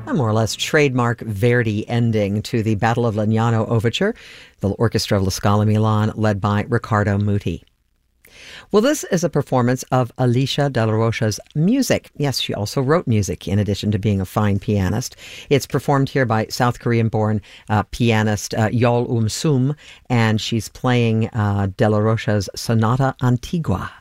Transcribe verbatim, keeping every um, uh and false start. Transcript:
a more or less trademark Verdi ending to the Battle of Legnano overture, the Orchestra of La Scala Milan, led by Riccardo Muti. Well, this is a performance of Alicia Della Rocha's music. Yes, she also wrote music in addition to being a fine pianist. It's performed here by South Korean-born uh, pianist uh, Yeol Um-sum, and she's playing uh, Della Rocha's Sonata Antigua.